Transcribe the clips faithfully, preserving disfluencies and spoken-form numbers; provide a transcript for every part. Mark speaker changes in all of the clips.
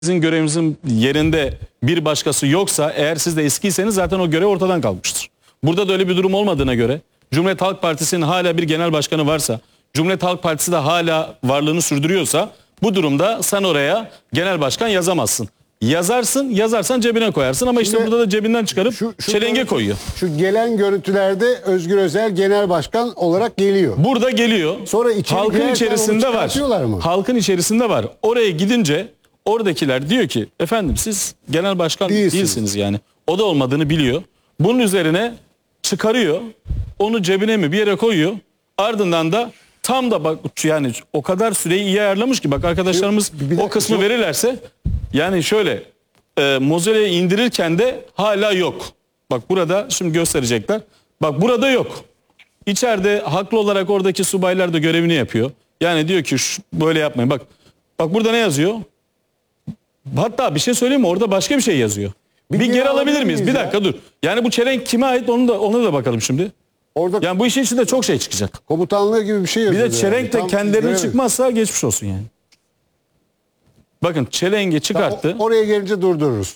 Speaker 1: Sizin görevinizin yerinde bir başkası yoksa, eğer siz de eskiyseniz zaten o görev ortadan kalkmıştır. Burada da öyle bir durum olmadığına göre, Cumhuriyet Halk Partisi'nin hala bir genel başkanı varsa, Cumhuriyet Halk Partisi de hala varlığını sürdürüyorsa, bu durumda sen oraya genel başkan yazamazsın. Yazarsın, yazarsan cebine koyarsın ama işte
Speaker 2: Şimdi
Speaker 1: burada da cebinden çıkarıp
Speaker 2: şu, şu
Speaker 1: çelenge
Speaker 2: görüntü,
Speaker 1: koyuyor.
Speaker 2: Şu gelen görüntülerde Özgür Özel genel başkan olarak geliyor.
Speaker 1: Burada geliyor.
Speaker 2: Sonra içeri
Speaker 1: halkın
Speaker 2: girerken
Speaker 1: içerisinde
Speaker 2: onu
Speaker 1: var.
Speaker 2: çıkartıyorlar mı?
Speaker 1: Halkın içerisinde var. Oraya gidince oradakiler diyor ki efendim siz genel başkan
Speaker 2: Değilsiniz.
Speaker 1: değilsiniz yani. O da olmadığını biliyor. Bunun üzerine çıkarıyor. Onu cebine mi bir yere koyuyor. Ardından da tam da bak yani o kadar süreyi iyi ayarlamış ki bak arkadaşlarımız
Speaker 2: Bir- bir dakika,
Speaker 1: o kısmı
Speaker 2: şu-
Speaker 1: verirlerse yani şöyle e, mozoleyi indirirken de hala yok. Bak burada şimdi gösterecekler. Bak burada yok. İçeride haklı olarak oradaki subaylar da görevini yapıyor. Yani diyor ki şu, böyle yapmayın. Bak bak burada ne yazıyor? Hatta bir şey söyleyeyim mi? Orada başka bir şey yazıyor. Bir,
Speaker 2: Bir
Speaker 1: geri,
Speaker 2: geri
Speaker 1: alabilir
Speaker 2: alabilir
Speaker 1: miyiz?
Speaker 2: miyiz
Speaker 1: Bir
Speaker 2: ya?
Speaker 1: dakika dur. Yani bu çelenk kime ait onu da ona da bakalım şimdi.
Speaker 2: Orada
Speaker 1: Yani bu işin içinde çok şey çıkacak.
Speaker 2: komutanlığı gibi bir şey
Speaker 1: Bir
Speaker 2: yazıyor.
Speaker 1: de çelenk de
Speaker 2: Tam
Speaker 1: kendilerine
Speaker 2: göremedim.
Speaker 1: çıkmazsa geçmiş olsun yani. Bakın çelengi çıkarttı.
Speaker 2: O- oraya gelince durdururuz.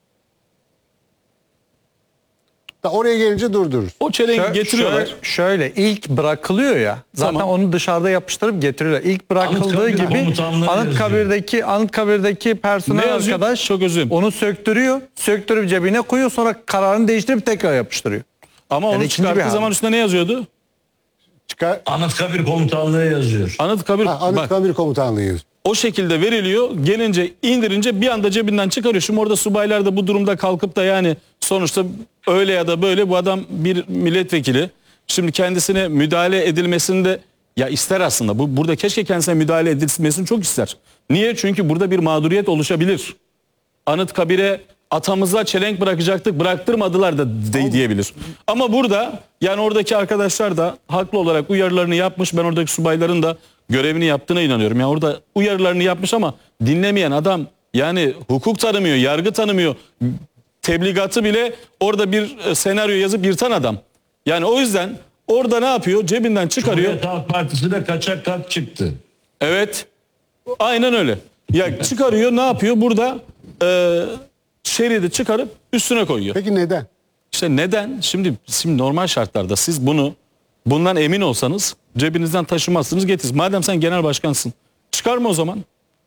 Speaker 2: Da oraya gelince durdururuz.
Speaker 1: O çelengi
Speaker 3: Şö-
Speaker 1: getiriyorlar.
Speaker 3: Şöyle, şöyle ilk bırakılıyor ya. Zaten
Speaker 1: Tamam.
Speaker 3: onu dışarıda yapıştırıp getiriyorlar. İlk bırakıldığı
Speaker 4: Anıtkabir
Speaker 3: gibi
Speaker 4: komutanlığı
Speaker 3: Anıtkabir'deki Anıtkabir'deki
Speaker 1: Ne
Speaker 3: personel
Speaker 1: yazıyor?
Speaker 3: arkadaş
Speaker 1: Çok özür dilerim.
Speaker 3: onu söktürüyor. Söktürüp cebine koyuyor, sonra kararını değiştirip tekrar yapıştırıyor.
Speaker 1: Ama
Speaker 3: Yani
Speaker 1: onu
Speaker 3: ikinci bir
Speaker 1: çıkarttığı
Speaker 3: hal.
Speaker 1: zaman üstünde ne yazıyordu?
Speaker 2: Çıkar.
Speaker 4: Anıtkabir komutanlığı yazıyor.
Speaker 1: Anıtkabir.
Speaker 2: Ha,
Speaker 1: Bak
Speaker 2: Anıtkabir komutanlığı yazıyor.
Speaker 1: o şekilde veriliyor. Gelince indirince bir anda cebinden çıkarıyor. Şimdi orada subaylar da bu durumda kalkıp da yani sonuçta öyle ya da böyle bu adam bir milletvekili. Şimdi kendisine müdahale edilmesinde ya ister aslında. Bu burada keşke kendisine müdahale edilmesini çok ister. Niye? Çünkü burada bir mağduriyet oluşabilir. Anıtkabir'e atamıza çelenk bırakacaktık, bıraktırmadılar da de, diyebilir. Ama burada yani oradaki arkadaşlar da haklı olarak uyarılarını yapmış. Ben oradaki subayların da görevini yaptığına inanıyorum. Yani orada uyarılarını yapmış ama dinlemeyen adam yani hukuk tanımıyor, yargı tanımıyor. Tebligatı bile orada bir e, senaryo yazıp yırtan adam. Yani o yüzden orada ne yapıyor? Cebinden çıkarıyor.
Speaker 4: Cumhuriyet Halk Partisi'ne kaçak kat çıktı.
Speaker 1: Evet. Aynen öyle. Ya çıkarıyor ne yapıyor? Burada e, şeridi çıkarıp üstüne koyuyor.
Speaker 2: Peki neden?
Speaker 1: İşte neden? Şimdi, şimdi normal şartlarda siz bunu bundan emin olsanız cebinizden taşımazsınız getiririz. Madem sen genel başkansın çıkarma o zaman.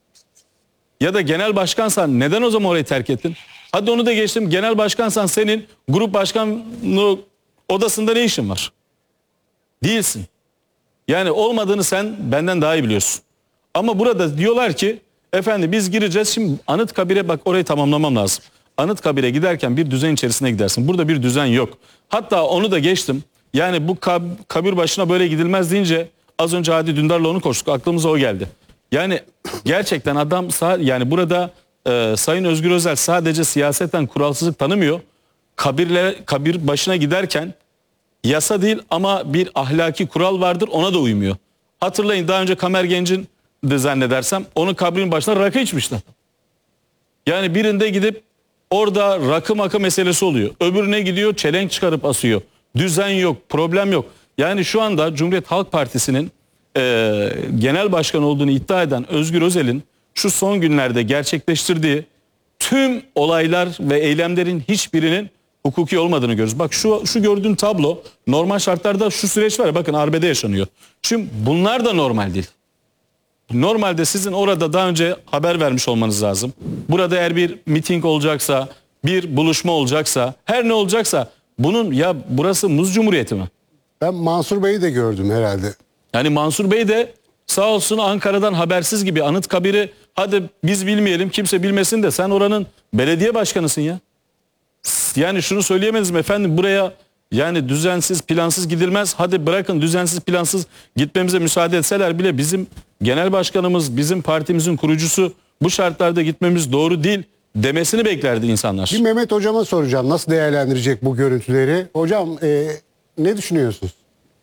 Speaker 1: Ya da genel başkansan neden o zaman orayı terk ettin? Hadi onu da geçtim. Genel başkansan senin grup başkanlığı odasında ne işin var? Değilsin. Yani olmadığını sen benden daha iyi biliyorsun. Ama burada diyorlar ki efendim biz gireceğiz. Şimdi Anıtkabir'e bak orayı tamamlamam lazım. Anıtkabir'e giderken bir düzen içerisine gidersin. Burada bir düzen yok. Hatta onu da geçtim. Yani bu kab kabir başına böyle gidilmez deyince az önce Hadi Dündar'la onu konuştuk. Aklımıza o geldi. Yani gerçekten adam yani burada e, Sayın Özgür Özel sadece siyaseten kuralsızlık tanımıyor. Kabirle, kabir başına giderken yasa değil ama bir ahlaki kural vardır, ona da uymuyor. Hatırlayın daha önce Kamer Genç'in de zannedersem onun kabrinin başına rakı içmişler. Yani birinde gidip orada rakı makı meselesi oluyor. Öbürüne gidiyor çelenk çıkarıp asıyor. Düzen yok, problem yok. Yani şu anda Cumhuriyet Halk Partisi'nin e, genel başkan olduğunu iddia eden Özgür Özel'in şu son günlerde gerçekleştirdiği tüm olaylar ve eylemlerin hiçbirinin hukuki olmadığını görüyoruz. Bak şu şu gördüğün tablo normal şartlarda şu süreç var ya bakın arbede yaşanıyor. Şimdi bunlar da normal değil. Normalde sizin orada daha önce haber vermiş olmanız lazım. Burada eğer bir miting olacaksa, bir buluşma olacaksa, her ne olacaksa bunun ya burası Muz Cumhuriyeti mi?
Speaker 2: Ben Mansur Bey'i de gördüm herhalde.
Speaker 1: Yani Mansur Bey de sağ olsun Ankara'dan habersiz gibi Anıtkabir'i hadi biz bilmeyelim kimse bilmesin de sen oranın belediye başkanısın ya. Yani şunu söyleyemediniz mi efendim buraya yani düzensiz plansız gidilmez. Hadi bırakın düzensiz plansız gitmemize müsaade etseler bile bizim genel başkanımız bizim partimizin kurucusu bu şartlarda gitmemiz doğru değil demesini beklerdi insanlar.
Speaker 2: Bir Mehmet Hocam'a soracağım nasıl değerlendirecek bu görüntüleri. Hocam e, ne düşünüyorsunuz?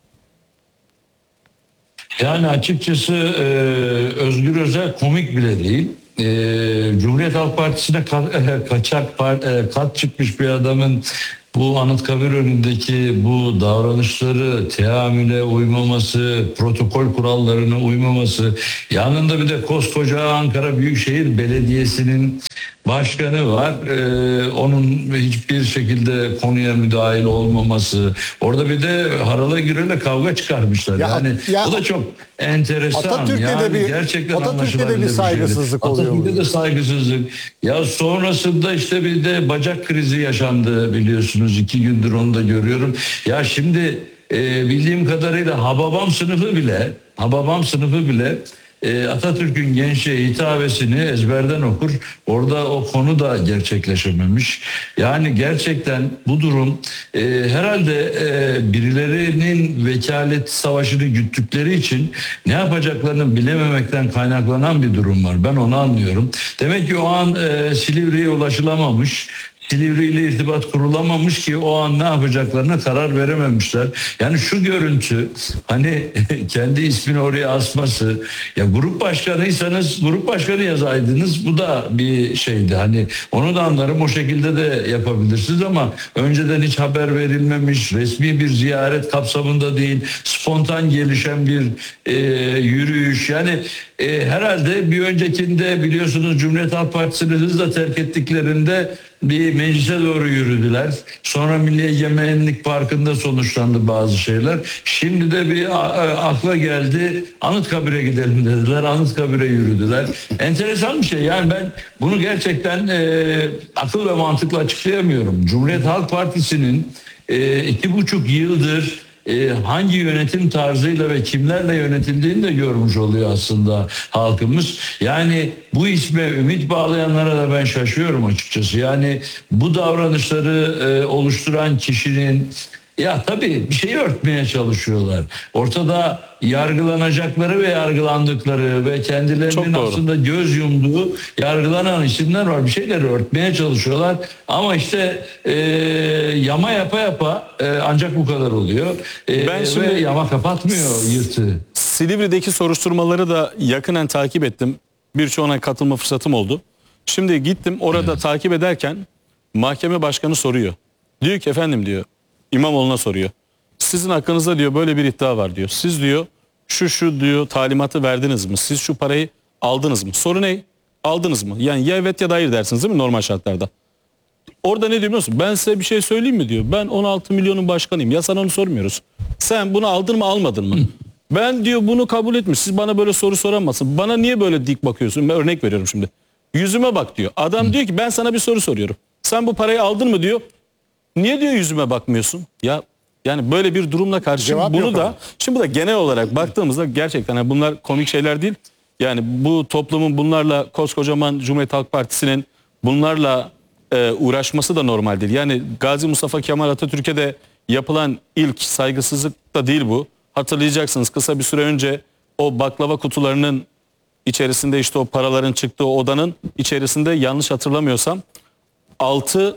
Speaker 4: Yani açıkçası e, Özgür Özel komik bile değil. E, Cumhuriyet Halk Partisi'ne ka- e, kaçak par- e, kat çıkmış bir adamın bu Anıtkabir önündeki bu davranışları, teamüle uymaması, protokol kurallarına uymaması, yanında bir de koskoca Ankara Büyükşehir Belediyesi'nin başkanı var. Ee, onun hiçbir şekilde konuya müdahil olmaması. Orada bir de harala girele kavga çıkarmışlar.
Speaker 2: Ya,
Speaker 4: yani
Speaker 2: ya,
Speaker 4: bu da çok enteresan.
Speaker 2: Atatürk'te
Speaker 4: yani
Speaker 2: de bir-
Speaker 4: gerçekten
Speaker 2: Atatürk'te de
Speaker 4: anlaşılabilir
Speaker 2: bir
Speaker 4: şey
Speaker 2: saygısızlık
Speaker 4: değil.
Speaker 2: oluyor
Speaker 4: Atatürk'te
Speaker 2: burada.
Speaker 4: de saygısızlık. Ya sonrasında işte bir de bacak krizi yaşandı biliyorsunuz. İki gündür onu da görüyorum. Ya şimdi e, bildiğim kadarıyla Hababam sınıfı bile Hababam sınıfı bile e, Atatürk'ün gençliğe hitabesini ezberden okur. Orada o konu da gerçekleşememiş. Yani gerçekten bu durum e, herhalde e, birilerinin vekalet savaşını güttükleri için ne yapacaklarını bilememekten kaynaklanan bir durum var. Ben onu anlıyorum. Demek ki o an e, Silivri'ye ulaşılamamış. Silivri ile irtibat kurulamamış ki o an ne yapacaklarına karar verememişler. Yani şu görüntü, hani kendi ismini oraya asması, ya grup başkanıysanız grup başkanı yazaydınız, bu da bir şeydi. Hani onu da anlarım, o şekilde de yapabilirsiniz ama önceden hiç haber verilmemiş, resmi bir ziyaret kapsamında değil, spontan gelişen bir e, yürüyüş. Yani e, herhalde bir öncekinde biliyorsunuz Cumhuriyet Halk Partisi'ni hızla terk ettiklerinde bir meclise doğru yürüdüler. Sonra Milli Egemenlik Parkı'nda sonuçlandı bazı şeyler. Şimdi de bir akla geldi, Anıtkabir'e gidelim dediler. Anıtkabir'e yürüdüler. Enteresan bir şey. Yani ben bunu gerçekten e, akıl ve mantıkla açıklayamıyorum. Cumhuriyet Halk Partisi'nin e, iki buçuk yıldır E, hangi yönetim tarzıyla ve kimlerle yönetildiğini de görmüş oluyor aslında halkımız. Yani bu isme ümit bağlayanlara da ben şaşıyorum açıkçası. Yani bu davranışları e, oluşturan kişinin, ya tabii bir şeyi örtmeye çalışıyorlar. Ortada yargılanacakları ve yargılandıkları ve kendilerinin
Speaker 1: Çok doğru.
Speaker 4: aslında göz yumduğu yargılanan isimler var. Bir şeyleri örtmeye çalışıyorlar. Ama işte e, yama yapa yapa e, ancak bu kadar oluyor. E,
Speaker 1: Ben şimdi-
Speaker 4: ve yama kapatmıyor yırtığı.
Speaker 1: Silivri'deki soruşturmaları da yakinen takip ettim. Birçoğuna katılma fırsatım oldu. Şimdi gittim orada takip ederken mahkeme başkanı soruyor. Diyor ki efendim diyor, İmamoğlu'na soruyor. Sizin hakkınızda diyor böyle bir iddia var diyor. Siz diyor şu şu diyor talimatı verdiniz mi? Siz şu parayı aldınız mı? Soru ne? Aldınız mı? Yani ya evet ya da hayır dersiniz değil mi normal şartlarda? Orada ne diyor biliyor musun? Ben size bir şey söyleyeyim mi diyor. Ben on altı milyonun başkanıyım. Ya sana onu sormuyoruz. Sen bunu aldın mı almadın mı? Ben diyor bunu kabul etmiş. Siz bana böyle soru soramazsın. Bana niye böyle dik bakıyorsun? Ben örnek veriyorum şimdi. Yüzüme bak diyor. Adam diyor ki ben sana bir soru soruyorum. Sen bu parayı aldın mı diyor. Niye diyor yüzüme bakmıyorsun? Ya yani böyle bir durumla karşı
Speaker 2: Cevap
Speaker 1: bunu
Speaker 2: yok
Speaker 1: da
Speaker 2: ama.
Speaker 1: şimdi bu da genel olarak baktığımızda gerçekten yani bunlar komik şeyler değil. Yani bu toplumun bunlarla koskocaman Cumhuriyet Halk Partisi'nin bunlarla e, uğraşması da normal değil. Yani Gazi Mustafa Kemal Atatürk'e de yapılan ilk saygısızlık da değil bu. Hatırlayacaksınız kısa bir süre önce o baklava kutularının içerisinde işte o paraların çıktığı odanın içerisinde yanlış hatırlamıyorsam altı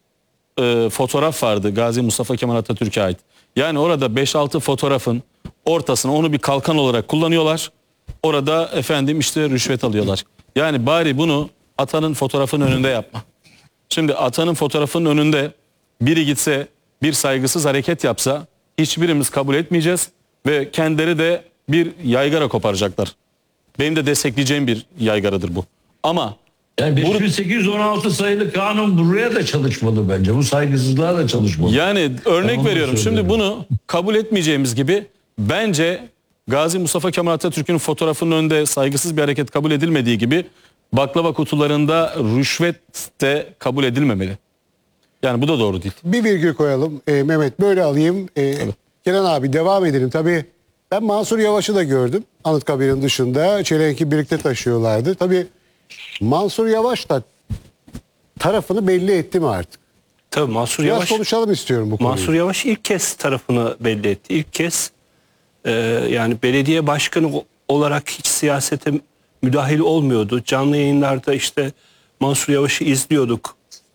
Speaker 1: e, fotoğraf vardı Gazi Mustafa Kemal Atatürk'e ait. Yani orada beş altı fotoğrafın ortasına onu bir kalkan olarak kullanıyorlar. Orada efendim işte rüşvet alıyorlar. Yani bari bunu atanın fotoğrafının önünde yapma. Şimdi atanın fotoğrafının önünde biri gitse bir saygısız hareket yapsa hiçbirimiz kabul etmeyeceğiz ve kendileri de bir yaygara koparacaklar. Benim de destekleyeceğim bir yaygaradır bu. Ama
Speaker 4: Yani beş bin sekiz yüz on altı sayılı kanun buraya da çalışmalı bence. Bu saygısızlığa da çalışmalı.
Speaker 1: yani
Speaker 4: Ben
Speaker 1: örnek
Speaker 4: onu
Speaker 1: veriyorum. Şimdi
Speaker 4: söylüyorum.
Speaker 1: bunu kabul etmeyeceğimiz gibi bence Gazi Mustafa Kemal Atatürk'ün fotoğrafının önünde saygısız bir hareket kabul edilmediği gibi baklava kutularında rüşvet de kabul edilmemeli. Yani bu da doğru değil.
Speaker 2: Bir virgül koyalım. E, Mehmet böyle alayım. E, Kenan abi devam edelim. Tabii ben Mansur Yavaş'ı da gördüm. Anıtkabir'in dışında. Çelenk'i birlikte taşıyorlardı. Tabii Mansur Yavaş da tarafını belli etti mi artık?
Speaker 5: Tabii Mansur
Speaker 2: Biraz
Speaker 5: Yavaş
Speaker 2: konuşalım istiyorum bu konuyu.
Speaker 5: Mansur Yavaş ilk kez tarafını belli etti. İlk kez e, yani belediye başkanı olarak hiç siyasete müdahil olmuyordu. Canlı yayınlarda işte Mansur Yavaş'ı izliyorduk.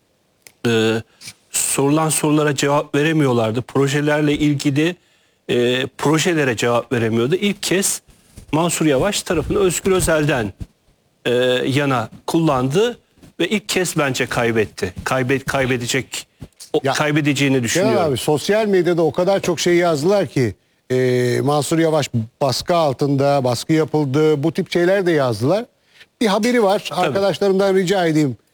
Speaker 5: E, sorulan sorulara cevap veremiyorlardı. Projelerle ilgili e, projelere cevap veremiyordu. İlk kez Mansur Yavaş tarafını Özgür Özel'den e, yana kullandı ve ilk kez bence kaybetti. Kaybet kaybedecek o-
Speaker 2: Ya,
Speaker 5: kaybedeceğini
Speaker 2: Kenan
Speaker 5: düşünüyorum.
Speaker 2: abi sosyal medyada o kadar çok şey yazdılar ki e, Mansur Yavaş baskı altında, baskı yapıldı, bu tip şeyler de yazdılar. Bir haberi var. Arkadaşlarımdan rica edeyim.